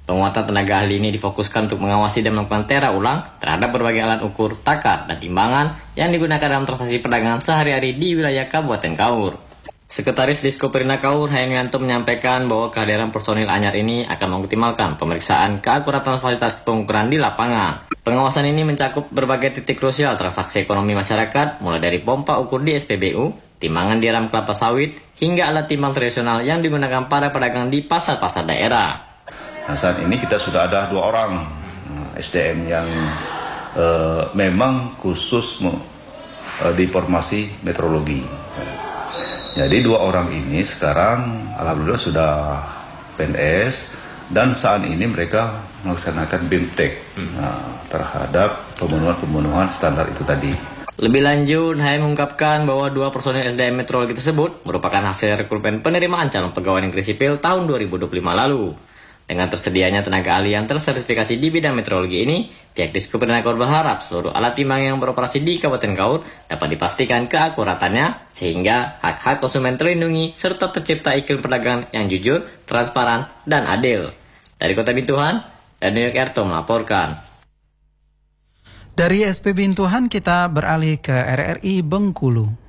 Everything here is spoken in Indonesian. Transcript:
Penguatan tenaga ahli ini difokuskan untuk mengawasi dan melakukan tera ulang terhadap berbagai alat ukur, takar, dan timbangan yang digunakan dalam transaksi perdagangan sehari-hari di wilayah Kabupaten Kaur. Sekretaris Diskoperina Kaur, Hayanganto, menyampaikan bahwa kehadiran personil anyar ini akan mengoptimalkan pemeriksaan keakuratan fasilitas pengukuran di lapangan. Pengawasan ini mencakup berbagai titik krusial transaksi ekonomi masyarakat, mulai dari pompa ukur di SPBU, timbangan di ram kelapa sawit, hingga alat timbang tradisional yang digunakan para pedagang di pasar-pasar daerah. Nah, saat ini kita sudah ada 2 orang SDM yang memang khusus di formasi meteorologi. Jadi 2 orang ini sekarang alhamdulillah sudah PNS dan saat ini mereka melaksanakan BIMTEK terhadap pemenuhan standar itu tadi. Lebih lanjut, Hayam mengungkapkan bahwa 2 personil SDM meteorologi tersebut merupakan hasil rekrutmen penerimaan calon pegawai negeri sipil tahun 2025 lalu. Dengan tersedianya tenaga ahli yang tersertifikasi di bidang meteorologi ini, pihak Diskoperina Kaur berharap seluruh alat timbang yang beroperasi di Kabupaten Kaur dapat dipastikan keakuratannya sehingga hak-hak konsumen terlindungi serta tercipta iklim perdagangan yang jujur, transparan, dan adil. Dari Kota Bintuhan, Daniel Erto melaporkan. Dari SP Bintuhan kita beralih ke RRI Bengkulu.